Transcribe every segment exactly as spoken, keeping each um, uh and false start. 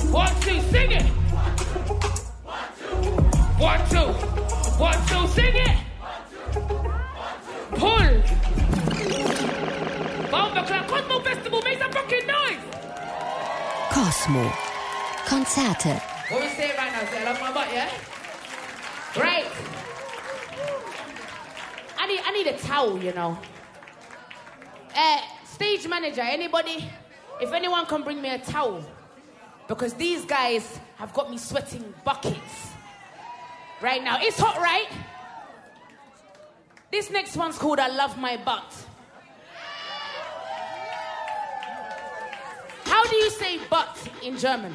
One, two, sing it. One, two. One, two, sing it. Pull. Bomba Club Cosmo Festival, make some fucking noise. Cosmo. Konzerte. What we say right now? Say, I love my butt, yeah? Right. I need, I need a towel, you know. Uh, stage manager, anybody? If anyone can bring me a towel. Because these guys have got me sweating buckets. Right now. It's hot, right? This next one's called I Love My Butt. How do you say butt in German?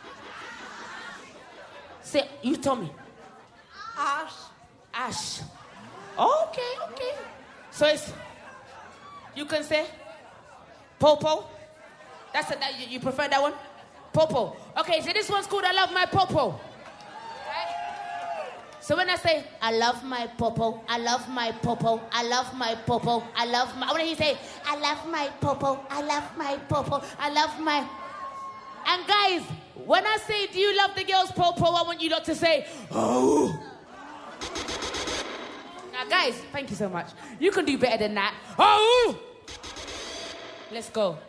Say, you tell me. Ash. Ash. Okay, okay. So it's, you can say, popo. That's a, that, you, you prefer that one? Popo. Okay, so this one's called I Love My Popo. Right? So when I say, I love my popo, I love my popo, I love my popo, I love my... When he say, I love my popo, I love my popo, I love my... And guys, when I say, do you love the girl's popo, I want you lot to say, oh. Now guys, thank you so much. You can do better than that. Oh. Let's go.